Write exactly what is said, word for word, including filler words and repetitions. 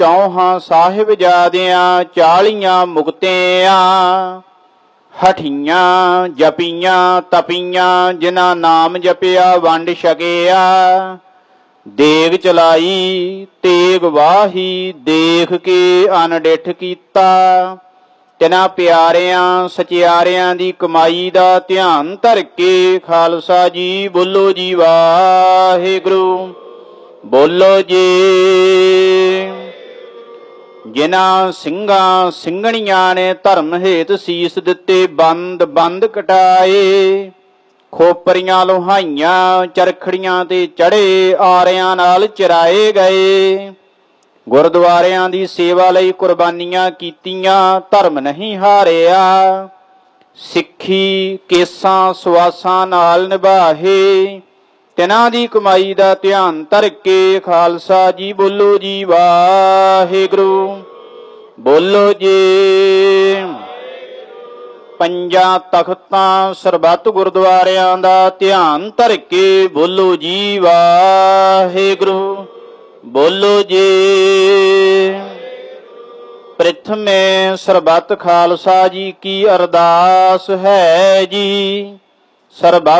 ਚੌਹਾਂ ਸਾਹਿਬਜ਼ਾਦਿਆਂ ਚਾਲੀਆਂ ਮੁਕਤਿਆਂ। ਹਠੀਆਂ ਜਪੀਆਂ ਤਪੀਆਂ ਜਿਨ੍ਹਾਂ ਨਾਮ ਜਪਿਆ ਵੰਡ ਛਕਿਆ। ਦੇਗ ਚਲਾਈ ਤੇਗ ਵਾਹੀ ਦੇਖ ਕੇ ਅਨਡਿਠ ਕੀਤਾ। ਤਿਨਾਂ ਪਿਆਰਿਆਂ ਸਚਿਆਰਿਆਂ ਦੀ ਕਮਾਈ ਦਾ ਧਿਆਨ ਧਰ ਕੇ ਖਾਲਸਾ ਜੀ ਬੋਲੋ ਜੀ ਵਾਹਿਗੁਰੂ ਬੋਲੋ ਜੀ। ਜਿਨ੍ਹਾਂ ਸਿੰਘਾਂ ਸਿੰਘਣੀਆਂ ਨੇ ਧਰਮ ਹੇਤ ਸੀਸ ਦਿੱਤੇ ਬੰਦ ਬੰਦ ਕਟਾਏ। ਖੋਪਰੀਆਂ ਲੋਹਾਈਆਂ ਚਰਖੜੀਆਂ ਤੇ ਚੜੇ ਆਰਿਆਂ ਨਾਲ ਚਰਾਏ ਗਏ। ਗੁਰਦੁਆਰਿਆਂ ਦੀ ਸੇਵਾ ਲਈ ਕੁਰਬਾਨੀਆਂ ਕੀਤੀਆਂ ਧਰਮ ਨਹੀਂ ਹਾਰਿਆ। ਸਿੱਖੀ ਕੇਸਾਂ ਸਵਾਸਾਂ ਨਾਲ ਨਿਭਾਹੇ। ਤਿਨਾਂ ਦੀ ਕਮਾਈ ਦਾ ਧਿਆਨ ਧਰ ਕੇ ਖਾਲਸਾ ਜੀ ਬੋਲੋ ਜੀ ਵਾਹਿਗੁਰੂ ਬੋਲੋ ਜੀ। ਪੰਜਾਂ ਤਖਤਾਂ ਸਰਬੱਤ ਗੁਰਦੁਆਰਿਆਂ ਦਾ ਧਿਆਨ ਧਰ ਕੇ ਬੋਲੋ ਜੀ ਵਾਹਿਗੁਰੂ ਬੋਲੋ ਜੀ। ਪ੍ਰਥਮੇ ਸਰਬੱਤ ਖਾਲਸਾ ਜੀ ਕੀ ਅਰਦਾਸ ਹੈ ਜੀ। ਸਰਬੱਤ